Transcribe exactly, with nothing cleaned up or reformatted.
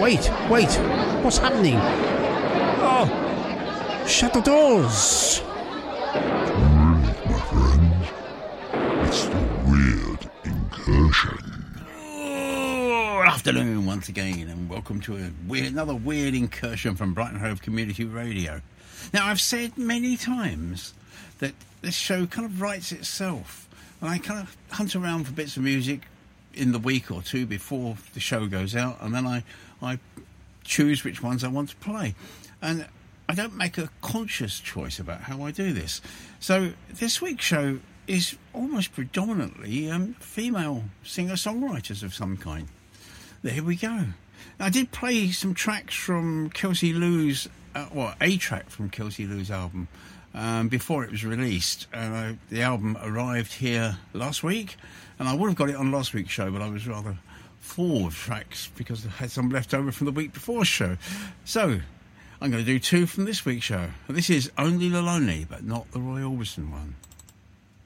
Wait, wait. What's happening? Oh, shut the doors. My friend, it's the Weird Incursion. Good afternoon once again, and welcome to a weird, another Weird Incursion from Brighton Hove Community Radio. Now, I've said many times that this show kind of writes itself, and I kind of hunt around for bits of music in the week or two before the show goes out, and then I, I choose which ones I want to play. And I don't make a conscious choice about how I do this. So this week's show is almost predominantly um, female singer-songwriters of some kind. There we go. I did play some tracks from Kelsey Lou's, uh, well, a track from Kelsey Lou's album um, before it was released. And uh, the album arrived here last week, and I would have got it on last week's show, but I was rather full of tracks because I had some left over from the week before's show. So I'm going to do two from this week's show. This is Only the Lonely, but not the Roy Orbison one.